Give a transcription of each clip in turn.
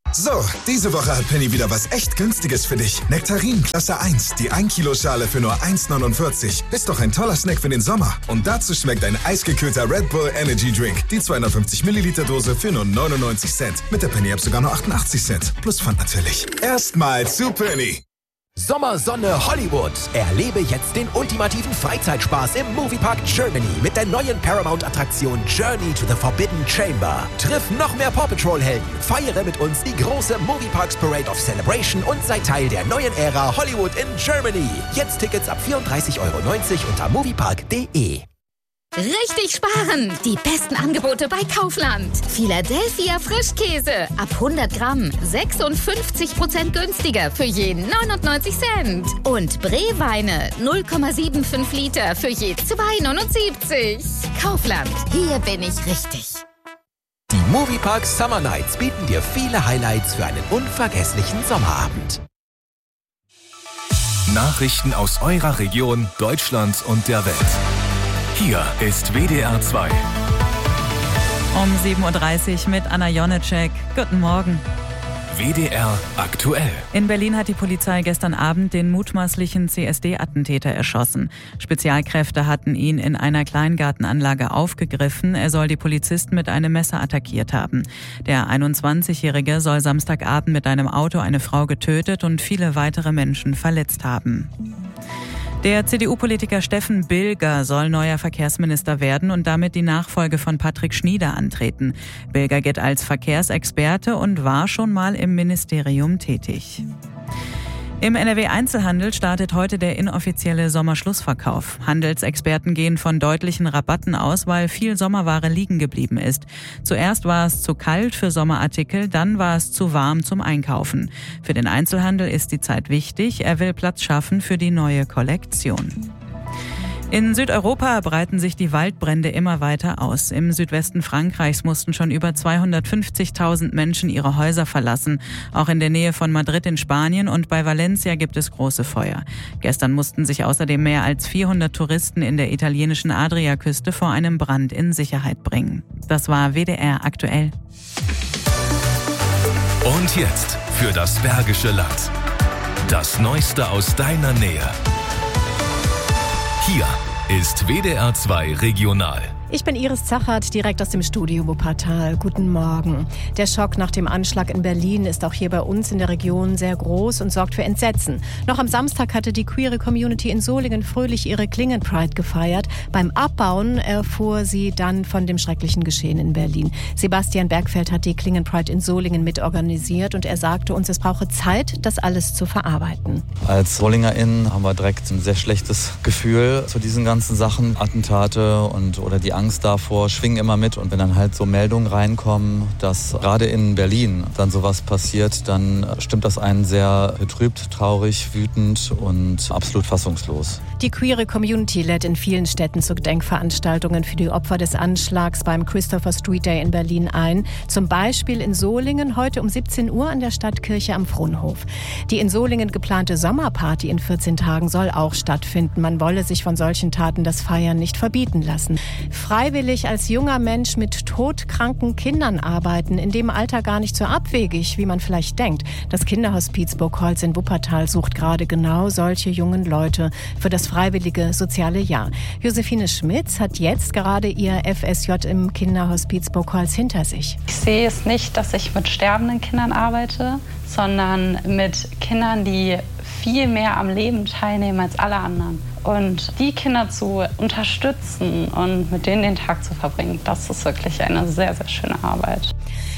So, diese Woche hat Penny wieder was echt Günstiges für dich. Nektarin Klasse 1, die 1 Kilo Schale für nur 1,49. Ist doch ein toller Snack für den Sommer. Und dazu schmeckt ein eisgekühlter Red Bull Energy Drink. Die 250 Milliliter Dose für nur 99 Cent. Mit der Penny-App sogar nur 88 Cent. Plus Pfand natürlich. Erstmal zu Penny. Sommersonne Hollywood. Erlebe jetzt den ultimativen Freizeitspaß im Moviepark Germany mit der neuen Paramount-Attraktion Journey to the Forbidden Chamber. Triff noch mehr Paw Patrol-Helden, feiere mit uns die große Movieparks Parade of Celebration und sei Teil der neuen Ära Hollywood in Germany. Jetzt Tickets ab 34,90 € unter moviepark.de. Richtig sparen! Die besten Angebote bei Kaufland. Philadelphia Frischkäse. Ab 100 Gramm 56% günstiger für je 99 Cent. Und Bree-Weine 0,75 Liter für je 2,79. Kaufland. Hier bin ich richtig. Die Moviepark Summer Nights bieten dir viele Highlights für einen unvergesslichen Sommerabend. Nachrichten aus eurer Region, Deutschland und der Welt. Hier ist WDR 2. Um 7.30 Uhr mit Anna Jonecek. Guten Morgen. WDR aktuell. In Berlin hat die Polizei gestern Abend den mutmaßlichen CSD-Attentäter erschossen. Spezialkräfte hatten ihn in einer Kleingartenanlage aufgegriffen. Er soll die Polizisten mit einem Messer attackiert haben. Der 21-Jährige soll Samstagabend mit einem Auto eine Frau getötet und viele weitere Menschen verletzt haben. Der CDU-Politiker Steffen Bilger soll neuer Verkehrsminister werden und damit die Nachfolge von Patrick Schnieder antreten. Bilger gilt als Verkehrsexperte und war schon mal im Ministerium tätig. Im NRW-Einzelhandel startet heute der inoffizielle Sommerschlussverkauf. Handelsexperten gehen von deutlichen Rabatten aus, weil viel Sommerware liegen geblieben ist. Zuerst war es zu kalt für Sommerartikel, dann war es zu warm zum Einkaufen. Für den Einzelhandel ist die Zeit wichtig. Er will Platz schaffen für die neue Kollektion. In Südeuropa breiten sich die Waldbrände immer weiter aus. Im Südwesten Frankreichs mussten schon über 250.000 Menschen ihre Häuser verlassen. Auch in der Nähe von Madrid in Spanien und bei Valencia gibt es große Feuer. Gestern mussten sich außerdem mehr als 400 Touristen in der italienischen Adriaküste vor einem Brand in Sicherheit bringen. Das war WDR aktuell. Und jetzt für das Bergische Land. Das Neueste aus deiner Nähe. Hier ist WDR 2 Regional. Ich bin Iris Zachert, direkt aus dem Studio Wuppertal. Guten Morgen. Der Schock nach dem Anschlag in Berlin ist auch hier bei uns in der Region sehr groß und sorgt für Entsetzen. Noch am Samstag hatte die queere Community in Solingen fröhlich ihre Klingenpride gefeiert. Beim Abbauen erfuhr sie dann von dem schrecklichen Geschehen in Berlin. Sebastian Bergfeld hat die Klingenpride in Solingen mitorganisiert und er sagte uns, es brauche Zeit, das alles zu verarbeiten. Als SolingerInnen haben wir direkt ein sehr schlechtes Gefühl zu diesen ganzen Sachen. Attentate oder die Angst davor schwingen immer mit. Und wenn dann halt so Meldungen reinkommen, dass gerade in Berlin dann sowas passiert, dann stimmt das einen sehr betrübt, traurig, wütend und absolut fassungslos. Die queere Community lädt in vielen Städten zu Gedenkveranstaltungen für die Opfer des Anschlags beim Christopher Street Day in Berlin ein. Zum Beispiel in Solingen heute um 17 Uhr an der Stadtkirche am Fronhof. Die in Solingen geplante Sommerparty in 14 Tagen soll auch stattfinden. Man wolle sich von solchen Taten das Feiern nicht verbieten lassen. Freiwillig als junger Mensch mit todkranken Kindern arbeiten, in dem Alter gar nicht so abwegig, wie man vielleicht denkt. Das Kinderhospiz Burgholz in Wuppertal sucht gerade genau solche jungen Leute für das freiwillige soziale Jahr. Josephine Schmitz hat jetzt gerade ihr FSJ im Kinderhospiz Burgholz hinter sich. Ich sehe es nicht, dass ich mit sterbenden Kindern arbeite, sondern mit Kindern, die viel mehr am Leben teilnehmen als alle anderen. Und die Kinder zu unterstützen und mit denen den Tag zu verbringen, das ist wirklich eine sehr, sehr schöne Arbeit.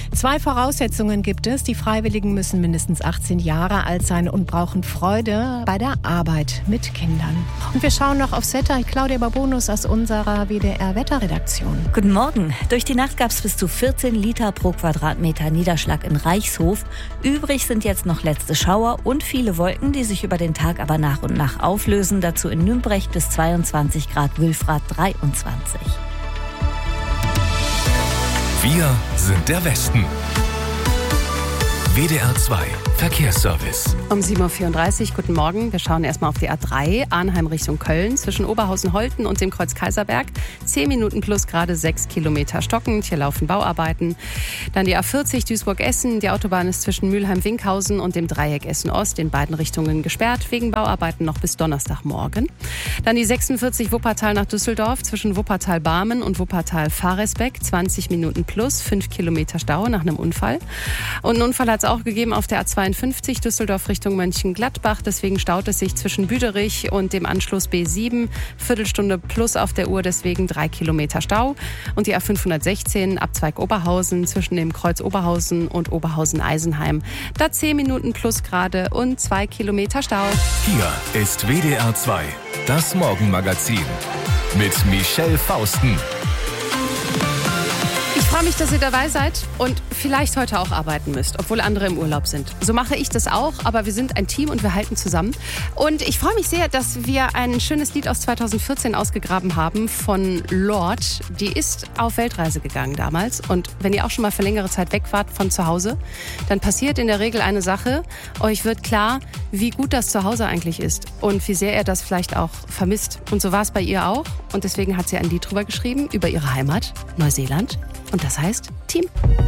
2 Voraussetzungen gibt es. Die Freiwilligen müssen mindestens 18 Jahre alt sein und brauchen Freude bei der Arbeit mit Kindern. Und wir schauen noch aufs Wetter. Claudia Babonus aus unserer WDR-Wetterredaktion. Guten Morgen. Durch die Nacht gab es bis zu 14 Liter pro Quadratmeter Niederschlag in Reichshof. Übrig sind jetzt noch letzte Schauer und viele Wolken, die sich über den Tag aber nach und nach auflösen. Dazu in Nürnberg bis 22 Grad, Wülfrath 23. Wir sind der Westen. WDR 2 Verkehrsservice. Um 7.34 Uhr, guten Morgen. Wir schauen erstmal auf die A3, Arnheim Richtung Köln, zwischen Oberhausen-Holten und dem Kreuz Kaiserberg. 10 Minuten plus gerade 6 Kilometer stockend. Hier laufen Bauarbeiten. Dann die A40 Duisburg-Essen. Die Autobahn ist zwischen Mülheim-Winkhausen und dem Dreieck Essen-Ost in beiden Richtungen gesperrt, wegen Bauarbeiten noch bis Donnerstagmorgen. Dann die 46 Wuppertal nach Düsseldorf, zwischen Wuppertal-Barmen und Wuppertal-Faresbeck. 20 Minuten plus 5 Kilometer Stau nach einem Unfall. Und einen Unfall hat es auch gegeben auf der A52 Düsseldorf Richtung Mönchengladbach. Deswegen staut es sich zwischen Büderich und dem Anschluss B7. Viertelstunde plus auf der Uhr, deswegen 3 Kilometer Stau. Und die A516 Abzweig Oberhausen zwischen dem Kreuz Oberhausen und Oberhausen-Eisenheim. Da 10 Minuten plus gerade und 2 Kilometer Stau. Hier ist WDR 2, das Morgenmagazin mit Michelle Fausten. Ich freue mich, dass ihr dabei seid und vielleicht heute auch arbeiten müsst, obwohl andere im Urlaub sind. So mache ich das auch, aber wir sind ein Team und wir halten zusammen. Und ich freue mich sehr, dass wir ein schönes Lied aus 2014 ausgegraben haben von Lord. Die ist auf Weltreise gegangen damals. Und wenn ihr auch schon mal für längere Zeit weg wart von zu Hause, dann passiert in der Regel eine Sache. Euch wird klar, wie gut das Zuhause eigentlich ist und wie sehr ihr das vielleicht auch vermisst. Und so war es bei ihr auch. Und deswegen hat sie ein Lied drüber geschrieben, über ihre Heimat, Neuseeland. Und das heißt Team.